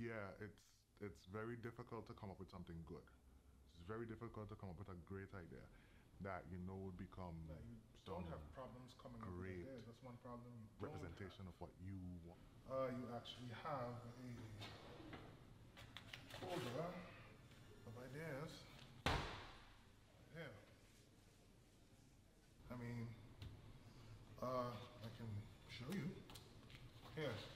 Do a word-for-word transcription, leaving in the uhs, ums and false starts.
yeah, it's it's very difficult to come up with something good. It's very difficult to come up with a great idea that you know would become Now, you don't some have problems coming up with great ideas. That's one problem you don't representation have. of what you want. Uh, you actually have a folder of ideas. Yeah. I mean, uh, I can show you. Here,